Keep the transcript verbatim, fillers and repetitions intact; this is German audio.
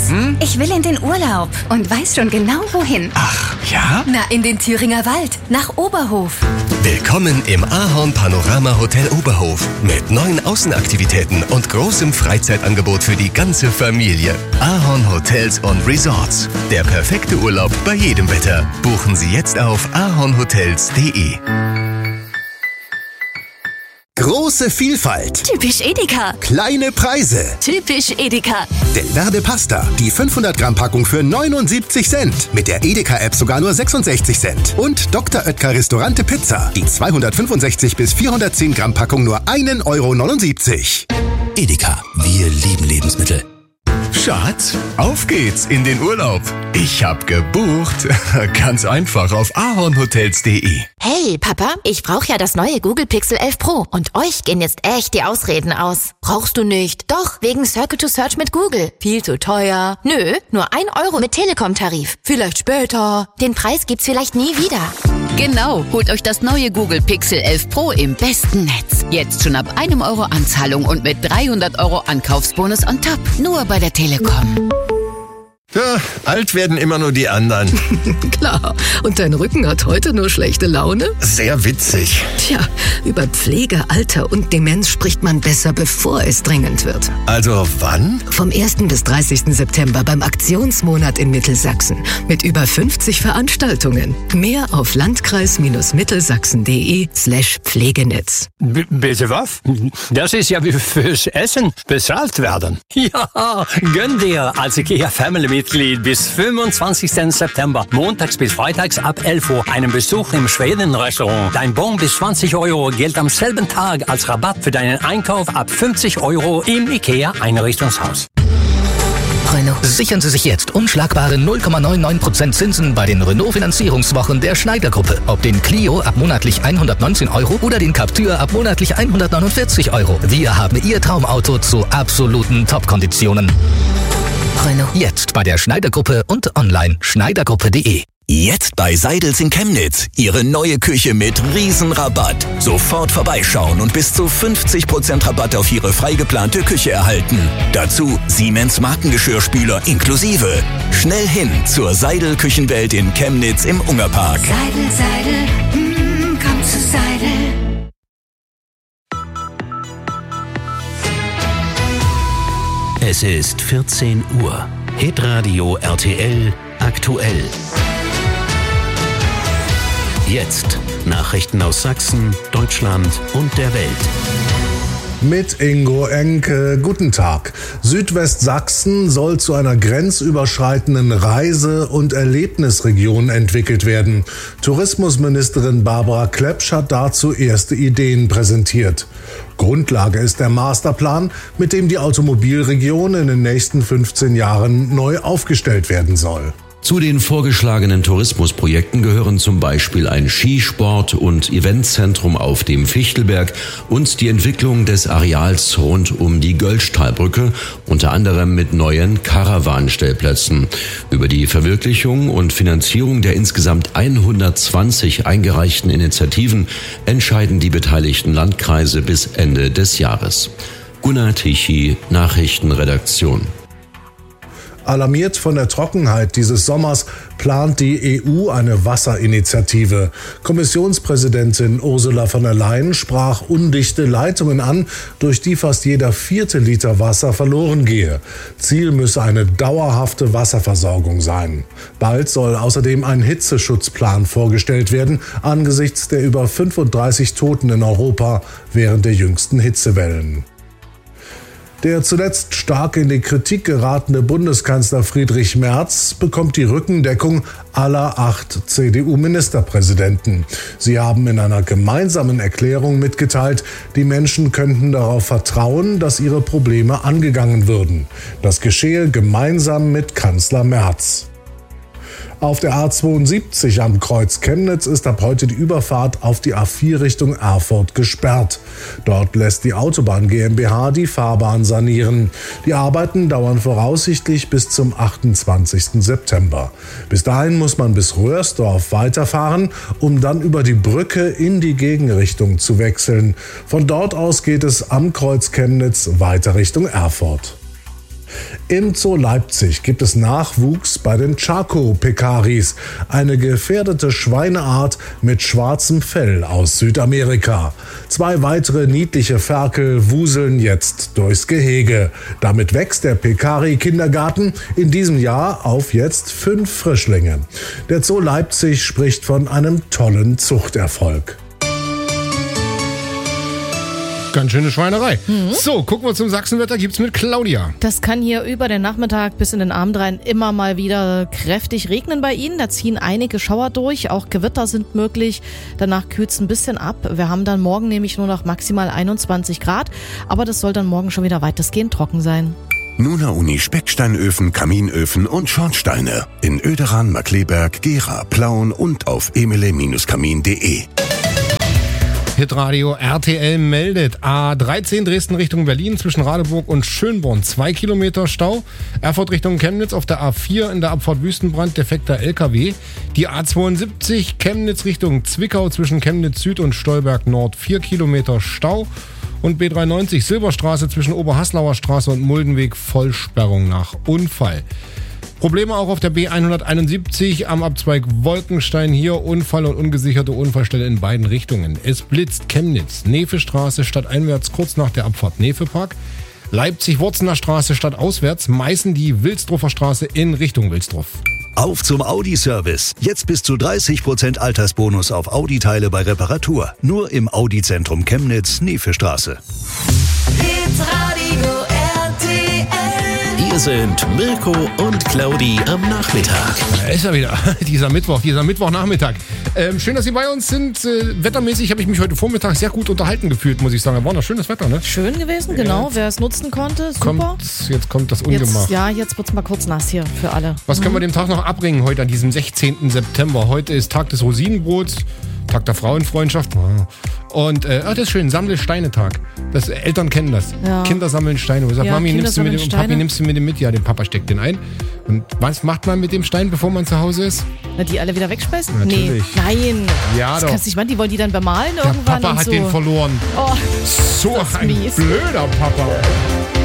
Hm? Ich will in den Urlaub und weiß schon genau wohin. Ach, ja? Na, in den Thüringer Wald, nach Oberhof. Willkommen im Ahorn Panorama Hotel Oberhof mit neuen Außenaktivitäten und großem Freizeitangebot für die ganze Familie. Ahorn Hotels und Resorts. Der perfekte Urlaub bei jedem Wetter. Buchen Sie jetzt auf ahornhotels punkt de. Große Vielfalt. Typisch Edeka. Kleine Preise. Typisch Edeka. Del Verde Pasta. Die fünfhundert Gramm Packung für neunundsiebzig Cent. Mit der Edeka-App sogar nur sechsundsechzig Cent. Und Doktor Oetker Restaurante Pizza. Die zweihundertfünfundsechzig bis vierhundertzehn Gramm Packung nur ein Euro neunundsiebzig. Edeka. Wir lieben Lebensmittel. Schatz, auf geht's in den Urlaub. Ich hab gebucht. Ganz einfach auf ahornhotels punkt de. Hey, Papa, ich brauche ja das neue Google Pixel elf Pro. Und euch gehen jetzt echt die Ausreden aus. Brauchst du nicht? Doch, wegen Circle to Search mit Google. Viel zu teuer. Nö, nur ein Euro mit Telekom-Tarif. Vielleicht später. Den Preis gibt's vielleicht nie wieder. Genau, holt euch das neue Google Pixel elf Pro im besten Netz. Jetzt schon ab einem Euro Anzahlung und mit dreihundert Euro Ankaufsbonus on top. Nur bei der Telekom. Ja, alt werden immer nur die anderen. Klar. Und dein Rücken hat heute nur schlechte Laune? Sehr witzig. Tja, über Pflege, Alter und Demenz spricht man besser, bevor es dringend wird. Also wann? Vom ersten bis dreißigsten September beim Aktionsmonat in Mittelsachsen. Mit über fünfzig Veranstaltungen. Mehr auf landkreis-mittelsachsen.de slash Pflegenetz. B- bitte was? Das ist ja wie fürs Essen bezahlt werden. Ja, gönn dir als IKEA Family Mitglied bis fünfundzwanzigsten September, montags bis freitags ab elf Uhr, einen Besuch im Schweden-Restaurant. Dein Bon bis zwanzig Euro gilt am selben Tag als Rabatt für deinen Einkauf ab fünfzig Euro im IKEA-Einrichtungshaus. Renault. Sichern Sie sich jetzt unschlagbare null Komma neunundneunzig Prozent Zinsen bei den Renault-Finanzierungswochen der Schneider-Gruppe. Ob den Clio ab monatlich hundertneunzehn Euro oder den Captur ab monatlich hundertneunundvierzig Euro. Wir haben Ihr Traumauto zu absoluten Top-Konditionen. Renault. Jetzt bei der Schneider-Gruppe und online schneidergruppe punkt de. Jetzt bei Seidels in Chemnitz. Ihre neue Küche mit Riesenrabatt. Sofort vorbeischauen und bis zu fünfzig Prozent Rabatt auf Ihre frei geplante Küche erhalten. Dazu Siemens Markengeschirrspüler inklusive. Schnell hin zur Seidel Küchenwelt in Chemnitz im Ungerpark. Seidel, Seidel, mm, komm zu Seidel. Es ist vierzehn Uhr. Hitradio R T L aktuell. Jetzt Nachrichten aus Sachsen, Deutschland und der Welt. Mit Ingo Enke. Guten Tag. Südwestsachsen soll zu einer grenzüberschreitenden Reise- und Erlebnisregion entwickelt werden. Tourismusministerin Barbara Klepsch hat dazu erste Ideen präsentiert. Grundlage ist der Masterplan, mit dem die Automobilregion in den nächsten fünfzehn Jahren neu aufgestellt werden soll. Zu den vorgeschlagenen Tourismusprojekten gehören zum Beispiel ein Skisport- und Eventzentrum auf dem Fichtelberg und die Entwicklung des Areals rund um die Göllstallbrücke, unter anderem mit neuen Caravan-Stellplätzen. Über die Verwirklichung und Finanzierung der insgesamt hundertzwanzig eingereichten Initiativen entscheiden die beteiligten Landkreise bis Ende des Jahres. Gunnar Tichy, Nachrichtenredaktion. Alarmiert von der Trockenheit dieses Sommers plant die E U eine Wasserinitiative. Kommissionspräsidentin Ursula von der Leyen sprach undichte Leitungen an, durch die fast jeder vierte Liter Wasser verloren gehe. Ziel müsse eine dauerhafte Wasserversorgung sein. Bald soll außerdem ein Hitzeschutzplan vorgestellt werden, angesichts der über fünfunddreißig Toten in Europa während der jüngsten Hitzewellen. Der zuletzt stark in die Kritik geratene Bundeskanzler Friedrich Merz bekommt die Rückendeckung aller acht C D U-Ministerpräsidenten. Sie haben in einer gemeinsamen Erklärung mitgeteilt, die Menschen könnten darauf vertrauen, dass ihre Probleme angegangen würden. Das geschehe gemeinsam mit Kanzler Merz. Auf der A zweiundsiebzig am Kreuz Chemnitz ist ab heute die Überfahrt auf die A vier Richtung Erfurt gesperrt. Dort lässt die Autobahn GmbH die Fahrbahn sanieren. Die Arbeiten dauern voraussichtlich bis zum achtundzwanzigsten September. Bis dahin muss man bis Röhrsdorf weiterfahren, um dann über die Brücke in die Gegenrichtung zu wechseln. Von dort aus geht es am Kreuz Chemnitz weiter Richtung Erfurt. Im Zoo Leipzig gibt es Nachwuchs bei den Chaco-Pekaris, eine gefährdete Schweineart mit schwarzem Fell aus Südamerika. Zwei weitere niedliche Ferkel wuseln jetzt durchs Gehege. Damit wächst der Pekari-Kindergarten in diesem Jahr auf jetzt fünf Frischlinge. Der Zoo Leipzig spricht von einem tollen Zuchterfolg. Ganz schöne Schweinerei. Mhm. So, gucken wir zum Sachsenwetter. Gibt's mit Claudia. Das kann hier über den Nachmittag bis in den Abend rein immer mal wieder kräftig regnen bei Ihnen. Da ziehen einige Schauer durch. Auch Gewitter sind möglich. Danach kühlt es ein bisschen ab. Wir haben dann morgen nämlich nur noch maximal einundzwanzig Grad. Aber das soll dann morgen schon wieder weitestgehend trocken sein. Nuna Uni Specksteinöfen, Kaminöfen und Schornsteine. In Oederan, Markleberg, Gera, Plauen und auf emele Kamin punkt de. Hitradio R T L meldet A dreizehn Dresden Richtung Berlin zwischen Radeburg und Schönborn zwei Kilometer Stau. Erfurt Richtung Chemnitz auf der A vier in der Abfahrt Wüstenbrand defekter L K W. Die A zweiundsiebzig Chemnitz Richtung Zwickau zwischen Chemnitz Süd und Stolberg Nord vier Kilometer Stau. Und B dreiundneunzig Silberstraße zwischen Oberhaslauer Straße und Muldenweg Vollsperrung nach Unfall. Probleme auch auf der B hunderteinundsiebzig am Abzweig Wolkenstein. Hier Unfall und ungesicherte Unfallstelle in beiden Richtungen. Es blitzt Chemnitz, Nefestraße stadteinwärts kurz nach der Abfahrt Nefepark. Leipzig-Wurzener Straße stadtauswärts, Meißen die Wilsdruffer Straße in Richtung Wilsdruff. Auf zum Audi-Service. Jetzt bis zu dreißig Prozent Altersbonus auf Audi-Teile bei Reparatur. Nur im Audi-Zentrum Chemnitz, Nefestraße. Hier sind Mirko und Claudi am Nachmittag. Da ist er wieder, dieser Mittwoch, dieser Mittwochnachmittag. Ähm, schön, dass Sie bei uns sind. Äh, wettermäßig habe ich mich heute Vormittag sehr gut unterhalten gefühlt, muss ich sagen. War noch schönes Wetter, ne? Schön gewesen, genau. Ja. Wer es nutzen konnte, super. Kommt, jetzt kommt das Ungemach. Jetzt, ja, jetzt wird es mal kurz nass hier für alle. Was mhm. können wir dem Tag noch abbringen heute an diesem sechzehnten September? Heute ist Tag des Rosinenbrots, Tag der Frauenfreundschaft. Und äh, das ist schön, Sammle-Steine-Tag. Das, Eltern kennen das. Ja. Kinder sammeln Steine. Und sagt, ja, Mami, nimmst du mit dem, und Papi, nimmst du mit dem mit? Ja, der Papa steckt den ein. Und was macht man mit dem Stein, bevor man zu Hause ist? Na, die alle wieder wegspeisen? Natürlich. Nee, nein. Ja, das doch. kannst du nicht machen. Die wollen die dann bemalen der irgendwann Papa und hat so. den verloren. Oh, so ein mies. Blöder Papa.